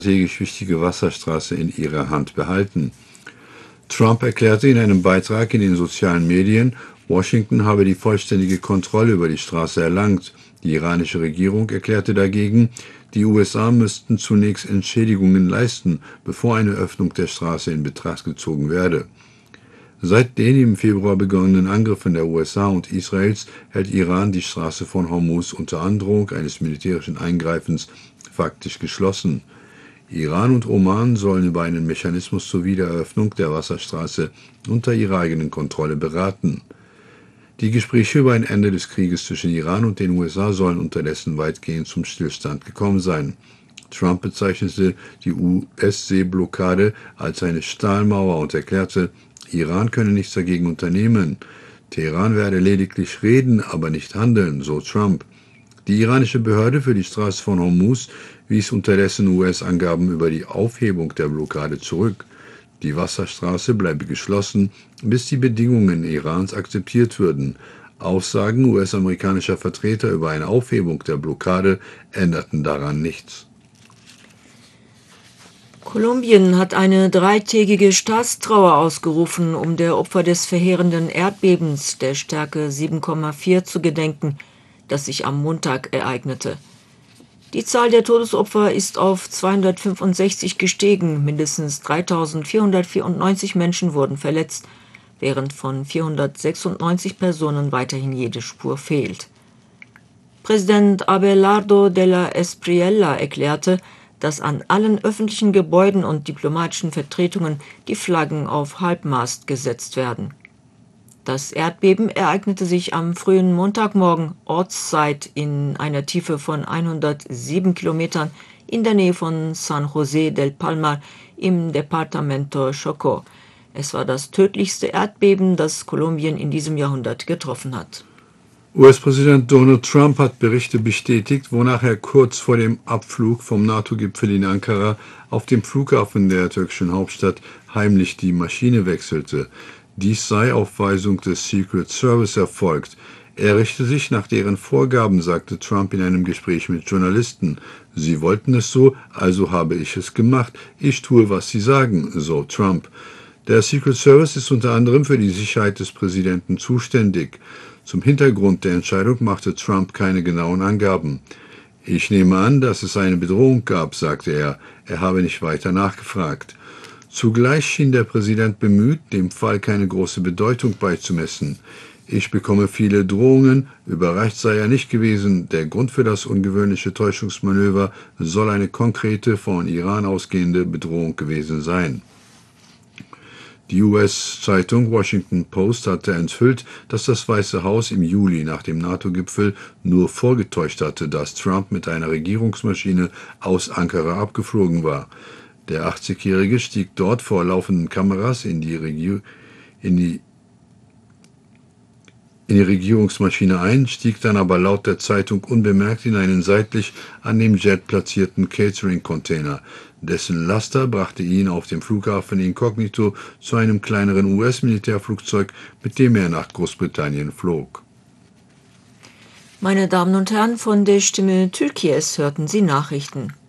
strategisch wichtige Wasserstraße in ihrer Hand behalten. Trump erklärte in einem Beitrag in den sozialen Medien, Washington habe die vollständige Kontrolle über die Straße erlangt. Die iranische Regierung erklärte dagegen, die USA müssten zunächst Entschädigungen leisten, bevor eine Öffnung der Straße in Betracht gezogen werde. Seit den im Februar begonnenen Angriffen der USA und Israels hält Iran die Straße von Hormuz unter Androhung eines militärischen Eingreifens faktisch geschlossen. Iran und Oman sollen über einen Mechanismus zur Wiedereröffnung der Wasserstraße unter ihrer eigenen Kontrolle beraten. Die Gespräche über ein Ende des Krieges zwischen Iran und den USA sollen unterdessen weitgehend zum Stillstand gekommen sein. Trump bezeichnete die US-Seeblockade als eine Stahlmauer und erklärte, Iran könne nichts dagegen unternehmen. Teheran werde lediglich reden, aber nicht handeln, so Trump. Die iranische Behörde für die Straße von Hormuz wies unterdessen US-Angaben über die Aufhebung der Blockade zurück. Die Wasserstraße bleibe geschlossen, bis die Bedingungen Irans akzeptiert würden. Aussagen US-amerikanischer Vertreter über eine Aufhebung der Blockade änderten daran nichts. Kolumbien hat eine 3-tägige Staatstrauer ausgerufen, um der Opfer des verheerenden Erdbebens der Stärke 7,4 zu gedenken, das sich am Montag ereignete. Die Zahl der Todesopfer ist auf 265 gestiegen, mindestens 3.494 Menschen wurden verletzt, während von 496 Personen weiterhin jede Spur fehlt. Präsident Abelardo de la Espriella erklärte, dass an allen öffentlichen Gebäuden und diplomatischen Vertretungen die Flaggen auf Halbmast gesetzt werden. Das Erdbeben ereignete sich am frühen Montagmorgen Ortszeit in einer Tiefe von 107 Kilometern in der Nähe von San José del Palmar im Departamento Chocó. Es war das tödlichste Erdbeben, das Kolumbien in diesem Jahrhundert getroffen hat. US-Präsident Donald Trump hat Berichte bestätigt, wonach er kurz vor dem Abflug vom NATO-Gipfel in Ankara auf dem Flughafen der türkischen Hauptstadt heimlich die Maschine wechselte. Dies sei auf Weisung des Secret Service erfolgt. Er richte sich nach deren Vorgaben, sagte Trump in einem Gespräch mit Journalisten. Sie wollten es so, also habe ich es gemacht. Ich tue, was sie sagen, so Trump. Der Secret Service ist unter anderem für die Sicherheit des Präsidenten zuständig. Zum Hintergrund der Entscheidung machte Trump keine genauen Angaben. Ich nehme an, dass es eine Bedrohung gab, sagte er. Er habe nicht weiter nachgefragt. Zugleich schien der Präsident bemüht, dem Fall keine große Bedeutung beizumessen. Ich bekomme viele Drohungen, überrascht sei er nicht gewesen. Der Grund für das ungewöhnliche Täuschungsmanöver soll eine konkrete, von Iran ausgehende Bedrohung gewesen sein. Die US-Zeitung Washington Post hatte enthüllt, dass das Weiße Haus im Juli nach dem NATO-Gipfel nur vorgetäuscht hatte, dass Trump mit einer Regierungsmaschine aus Ankara abgeflogen war. Der 80-Jährige stieg dort vor laufenden Kameras in die Regierungsmaschine ein, stieg dann aber laut der Zeitung unbemerkt in einen seitlich an dem Jet platzierten Catering-Container. Dessen Laster brachte ihn auf dem Flughafen inkognito zu einem kleineren US-Militärflugzeug, mit dem er nach Großbritannien flog. Meine Damen und Herren, von der Stimme Türkies hörten Sie Nachrichten.